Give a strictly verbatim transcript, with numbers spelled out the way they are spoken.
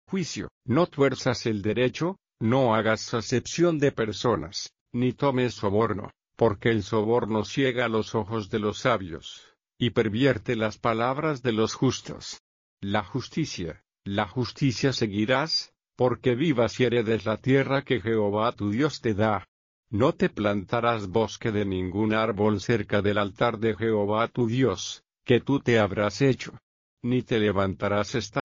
Juicio. No tuerzas el derecho, no hagas acepción de personas, ni tomes soborno, porque el soborno ciega los ojos de los sabios, y pervierte las palabras de los justos. La justicia, la justicia seguirás, porque vivas y heredes la tierra que Jehová tu Dios te da. No te plantarás bosque de ningún árbol cerca del altar de Jehová tu Dios, que tú te habrás hecho. Ni te levantarás estatua